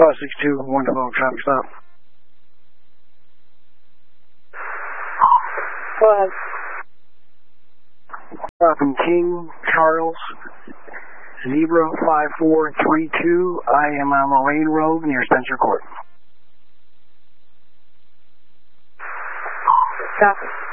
562, 1 developed traffic stop. From King Charles, Zebra 5432. I am on Lorraine Road near Spencer Court. Copy.